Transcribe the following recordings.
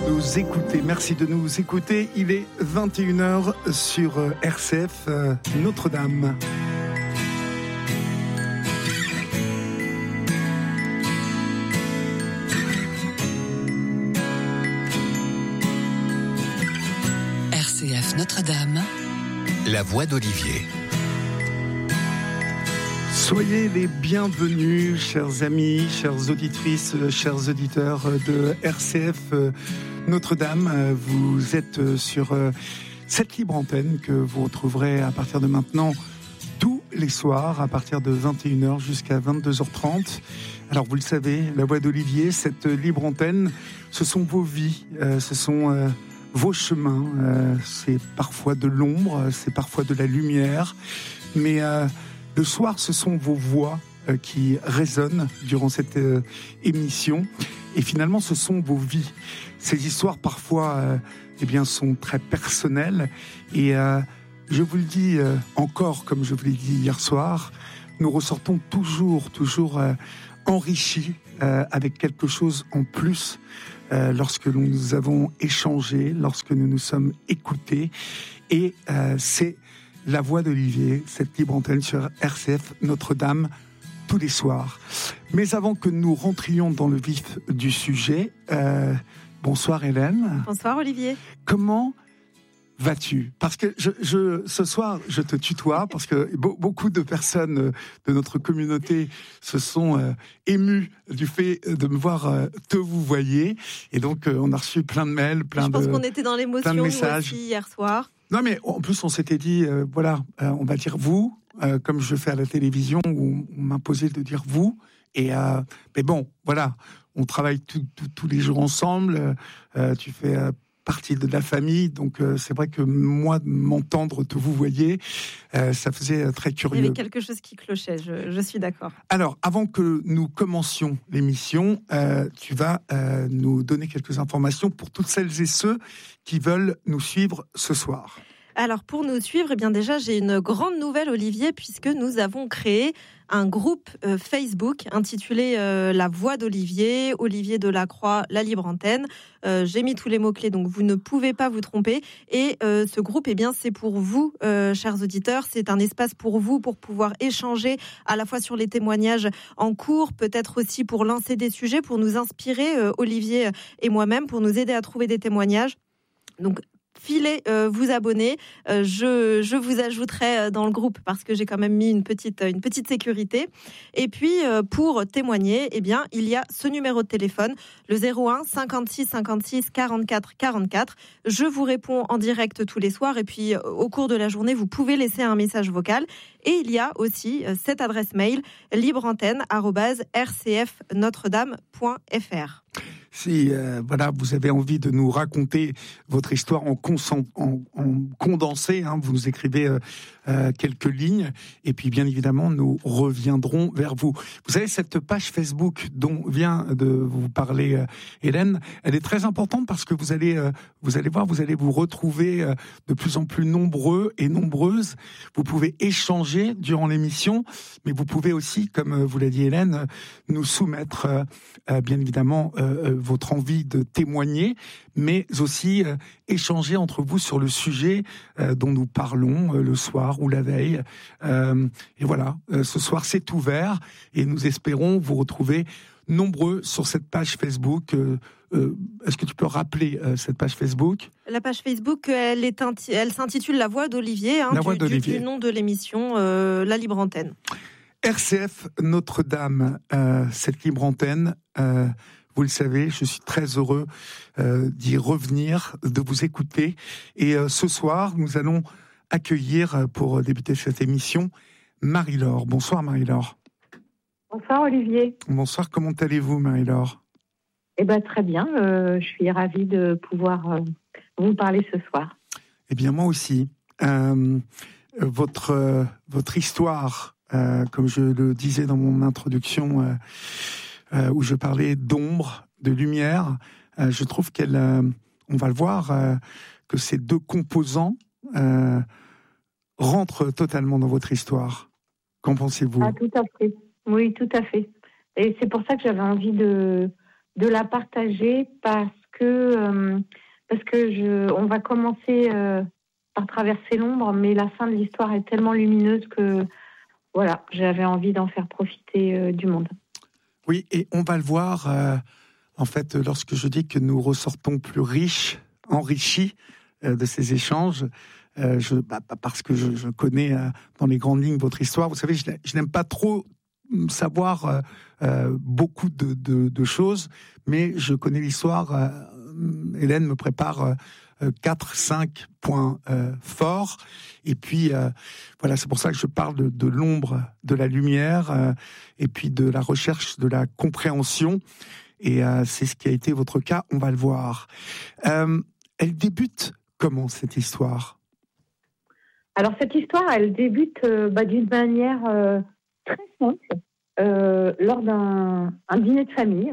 nous écouter. Merci de nous écouter. Il est 21h sur RCF Notre-Dame. RCF Notre-Dame, la voix d'Olivier. Soyez les bienvenus, chers amis, chères auditrices, chers auditeurs de RCF Notre-Dame. Vous êtes sur cette libre antenne que vous retrouverez à partir de maintenant tous les soirs, à partir de 21h jusqu'à 22h30. Alors vous le savez, la voix d'Olivier, cette libre antenne, ce sont vos vies, ce sont vos chemins. C'est parfois de l'ombre, c'est parfois de la lumière, mais le soir, ce sont vos voix qui résonnent durant cette émission. Et finalement, ce sont vos vies. Ces histoires, parfois, sont très personnelles. Et je vous le dis encore, comme je vous l'ai dit hier soir, nous ressortons toujours enrichis avec quelque chose en plus lorsque nous avons échangé, lorsque nous nous sommes écoutés. Et c'est la voix d'Olivier, cette libre antenne sur RCF Notre-Dame, tous les soirs. Mais avant que nous rentrions dans le vif du sujet, bonsoir Hélène. Bonsoir Olivier. Comment vas-tu ? Parce que ce soir, je te tutoie, parce que beaucoup de personnes de notre communauté se sont émues du fait de me voir te vouvoyer. Et donc, on a reçu plein de mails, Je pense qu'on était dans l'émotion aussi hier soir. Non, mais en plus, on s'était dit, on va dire vous, comme je fais à la télévision, où on m'imposait de dire vous. Et mais bon, voilà, on travaille tous les jours ensemble. Tu fais partie de la famille, donc c'est vrai que moi, m'entendre te vouvoyer, ça faisait très curieux. Il y avait quelque chose qui clochait, je suis d'accord. Alors, avant que nous commencions l'émission, tu vas nous donner quelques informations pour toutes celles et ceux qui veulent nous suivre ce soir. Alors, pour nous suivre, déjà, j'ai une grande nouvelle, Olivier, puisque nous avons créé un groupe Facebook intitulé La Voix d'Olivier, Olivier Delacroix, la libre antenne. J'ai mis tous les mots-clés, donc vous ne pouvez pas vous tromper. Et ce groupe, c'est pour vous, chers auditeurs. C'est un espace pour vous, pour pouvoir échanger à la fois sur les témoignages en cours, peut-être aussi pour lancer des sujets, pour nous inspirer, Olivier et moi-même, pour nous aider à trouver des témoignages. Donc, filez, vous abonner. Je vous ajouterai dans le groupe parce que j'ai quand même mis une petite sécurité. Et puis, pour témoigner, il y a ce numéro de téléphone, le 01 56 56 44 44. Je vous réponds en direct tous les soirs. Et puis, au cours de la journée, vous pouvez laisser un message vocal. Et il y a aussi cette adresse mail, libreantenne@rcfnotredame.fr. Si vous avez envie de nous raconter votre histoire en condensé, vous nous écrivez quelques lignes, et puis bien évidemment nous reviendrons vers vous. Vous savez, cette page Facebook dont vient de vous parler Hélène, elle est très importante parce que vous allez voir, vous allez vous retrouver de plus en plus nombreux et nombreuses. Vous pouvez échanger durant l'émission, mais vous pouvez aussi, comme vous l'a dit Hélène, nous soumettre bien évidemment votre envie de témoigner, mais aussi échanger entre vous sur le sujet dont nous parlons le soir ou la veille. Et voilà, ce soir c'est ouvert et nous espérons vous retrouver nombreux sur cette page Facebook. Est-ce que tu peux rappeler cette page Facebook ? La page Facebook, elle s'intitule La Voix d'Olivier, du nom de l'émission, La Libre Antenne. RCF Notre-Dame, cette libre antenne, vous le savez, je suis très heureux d'y revenir, de vous écouter. Et ce soir, nous allons accueillir, pour débuter cette émission, Marie-Laure. Bonsoir Marie-Laure. Bonsoir Olivier. Bonsoir, comment allez-vous Marie-Laure ? Très bien, je suis ravie de pouvoir vous parler ce soir. Eh bien moi aussi. Votre histoire, comme je le disais dans mon introduction, où je parlais d'ombre, de lumière, je trouve on va le voir, que ces deux composants rentrent totalement dans votre histoire. Qu'en pensez-vous ? Tout à fait. Oui, tout à fait. Et c'est pour ça que j'avais envie de la partager, parce que on va commencer par traverser l'ombre, mais la fin de l'histoire est tellement lumineuse que voilà, j'avais envie d'en faire profiter du monde. Oui, et on va le voir, en fait, lorsque je dis que nous ressortons plus riches, enrichis de ces échanges, parce que je connais dans les grandes lignes votre histoire. Vous savez, je n'aime pas trop savoir beaucoup de choses, mais je connais l'histoire. Hélène me prépare 4-5 points forts, et puis voilà, c'est pour ça que je parle de l'ombre, de la lumière, et puis de la recherche de la compréhension, et c'est ce qui a été votre cas, on va le voir. Elle débute comment, cette histoire ? Alors cette histoire, elle débute d'une manière très simple, lors d'un dîner de famille.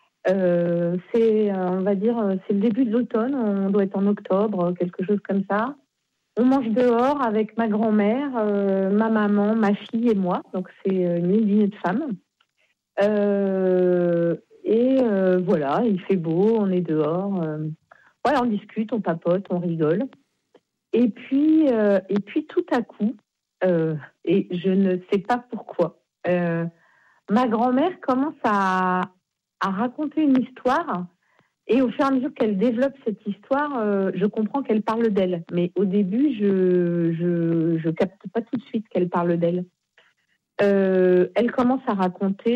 On va dire, c'est le début de l'automne, on doit être en octobre, quelque chose comme ça. On mange dehors avec ma grand-mère, ma maman, ma fille et moi, donc c'est une dîner de femmes. Voilà, il fait beau, on est dehors, voilà, on discute, on papote, on rigole. Et puis tout à coup, et je ne sais pas pourquoi, ma grand-mère commence à raconter une histoire, et au fur et à mesure qu'elle développe cette histoire, je comprends qu'elle parle d'elle. Mais au début, je capte pas tout de suite qu'elle parle d'elle. Elle commence à raconter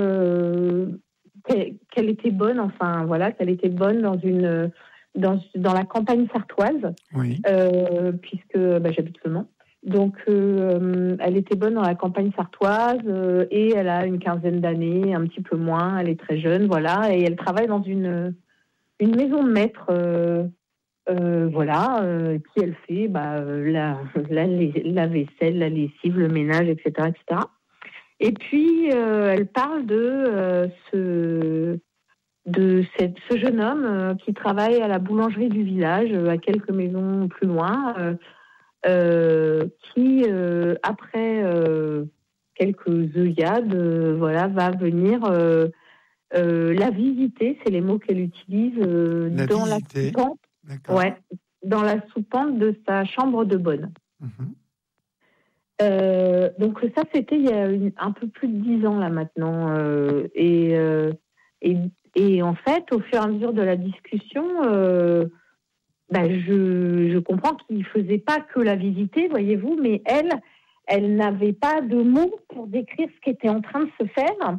qu'elle était bonne, enfin voilà, qu'elle était bonne dans la campagne sartoise, oui. Puisque j'habite Le Mans. Donc, elle était bonne dans la campagne sartoise et elle a une quinzaine d'années, un petit peu moins. Elle est très jeune, voilà, et elle travaille dans une maison de maître, voilà. Et puis elle fait la vaisselle, la lessive, le ménage, etc., etc. Et puis elle parle de ce jeune homme qui travaille à la boulangerie du village, à quelques maisons plus loin. Qui, après quelques œillades, va venir la visiter, c'est les mots qu'elle utilise, dans la soupente, dans la soupente de sa chambre de bonne. Mm-hmm. Donc ça, c'était il y a un peu plus de 10 ans là maintenant, et en fait, au fur et à mesure de la discussion, je comprends qu'il ne faisait pas que la visiter, voyez-vous, mais elle n'avait pas de mots pour décrire ce qui était en train de se faire.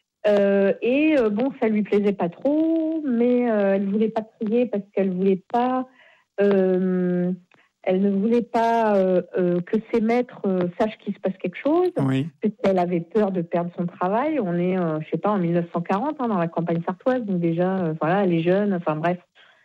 Ça lui plaisait pas trop, mais elle ne voulait pas crier parce qu'elle voulait pas, elle ne voulait pas que ses maîtres sachent qu'il se passe quelque chose, oui. Parce qu'elle avait peur de perdre son travail. On est, en 1940, dans la campagne sartoise, donc déjà, elle est jeune, enfin bref.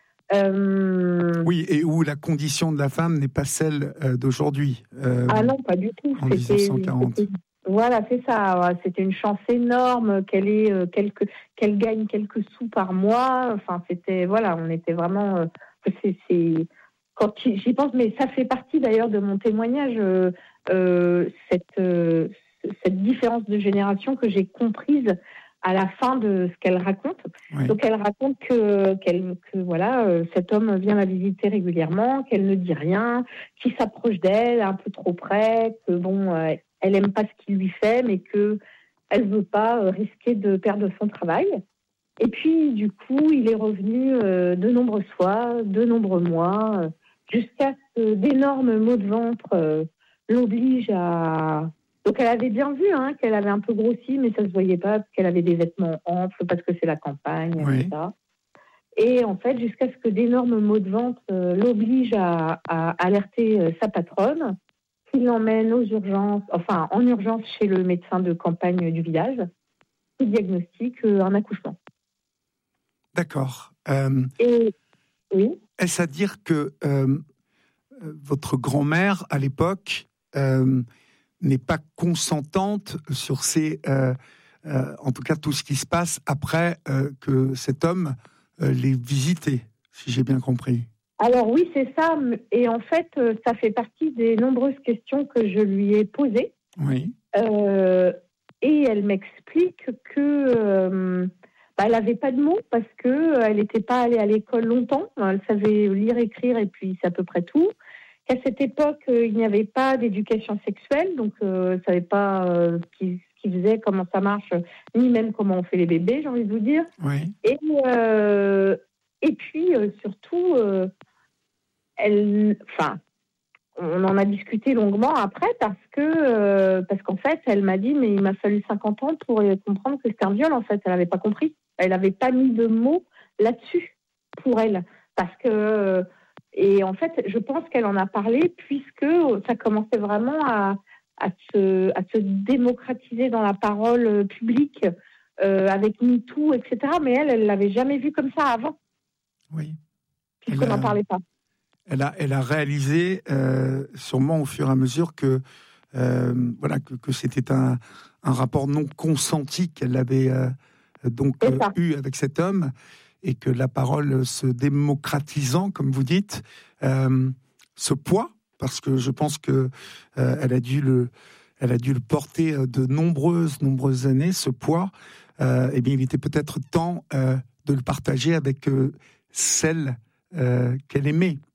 Oui, et où la condition de la femme n'est pas celle d'aujourd'hui. Ah non, pas du tout. En 1940. Voilà, c'est ça. C'était une chance énorme qu'elle gagne quelques sous par mois. Enfin, c'était, voilà, on était vraiment. Quand j'y pense, mais ça fait partie d'ailleurs de mon témoignage, cette différence de génération que j'ai comprise à la fin de ce qu'elle raconte. Oui. Donc elle raconte que cet homme vient la visiter régulièrement, qu'elle ne dit rien, qu'il s'approche d'elle un peu trop près, que elle aime pas ce qu'il lui fait, mais que elle veut pas risquer de perdre son travail. Et puis du coup, il est revenu de nombreuses fois, de nombreux mois, jusqu'à ce d'énormes maux de ventre l'obligent à... Donc elle avait bien vu qu'elle avait un peu grossi, mais ça se voyait pas parce qu'elle avait des vêtements amples, parce que c'est la campagne, oui. Et ça. Et en fait, jusqu'à ce que d'énormes maux de ventre l'obligent à alerter sa patronne, qui l'emmène en urgence chez le médecin de campagne du village, qui diagnostique un accouchement. D'accord. Et oui. Est-ce à dire que votre grand-mère, à l'époque, n'est pas consentante sur en tout cas tout ce qui se passe après que cet homme l'ait visité, si j'ai bien compris. Alors oui, c'est ça. Et en fait, ça fait partie des nombreuses questions que je lui ai posées. Oui. Et elle m'explique que elle n'avait pas de mots parce qu'elle n'était pas allée à l'école longtemps. Elle savait lire, écrire et puis c'est à peu près tout. Qu'à cette époque, il n'y avait pas d'éducation sexuelle, donc elle ne savait pas ce qu'il faisait, comment ça marche, ni même comment on fait les bébés, j'ai envie de vous dire. Oui. Et puis, surtout, on en a discuté longuement après parce qu'en fait, elle m'a dit, mais il m'a fallu 50 ans pour comprendre que c'était un viol, en fait. Elle n'avait pas compris. Elle n'avait pas mis de mots là-dessus pour elle. Parce que, et en fait, je pense qu'elle en a parlé puisque ça commençait vraiment à se démocratiser dans la parole publique avec MeToo, etc. Mais elle ne l'avait jamais vu comme ça avant. Oui. Puisqu'on n'en parlait pas. Elle a réalisé, sûrement au fur et à mesure, que c'était un rapport non consenti qu'elle avait eu avec cet homme, et que la parole se démocratisant, comme vous dites, ce poids, parce que je pense que elle a dû le porter de nombreuses années, ce poids. Il était peut-être temps de le partager avec celle qu'elle aimait.